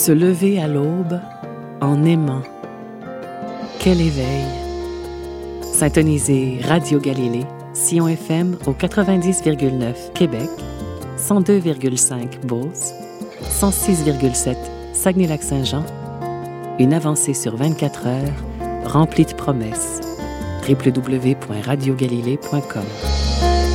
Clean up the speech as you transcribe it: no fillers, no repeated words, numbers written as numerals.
Se lever à l'aube en aimant. Quel éveil! Syntoniser Radio Galilée, Sion FM au 90,9 Québec, 102,5 Beauce, 106,7 Saguenay-Lac-Saint-Jean. Une avancée sur 24 heures, remplie de promesses. www.radiogalilée.com